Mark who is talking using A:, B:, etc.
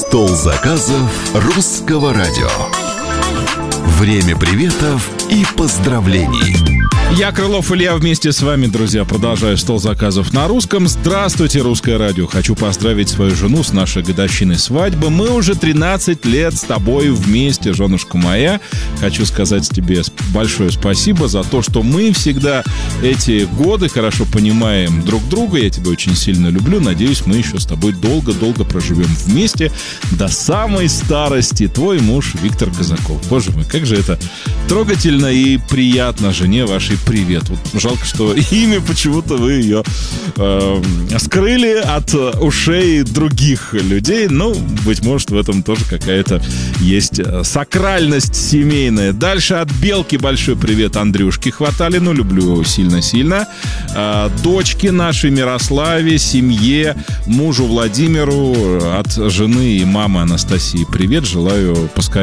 A: Стол заказов Русского радио. Время приветов и поздравлений.
B: Я, Крылов Илья, вместе с вами, друзья, продолжаю стол заказов на русском. Здравствуйте, Русское радио. Хочу поздравить свою жену с нашей годовщиной свадьбы. Мы уже 13 лет с тобой вместе, женушка моя. Хочу сказать тебе большое спасибо за то, что мы всегда эти годы хорошо понимаем друг друга. Я тебя очень сильно люблю. Надеюсь, мы еще с тобой долго-долго проживем вместе до самой старости. Твой муж Виктор Казаков. Боже мой, как же это трогательно и приятно жене вашей. Привет. Вот жалко, что имя почему-то вы ее скрыли от ушей других людей. Ну, быть может, в этом тоже какая-то есть сакральность семейная. Дальше от Белки большой привет Андрюшке Хваталину. Люблю сильно-сильно. Дочке нашей Мирославе, семье, мужу Владимиру, от жены и мамы Анастасии привет. Желаю поскорее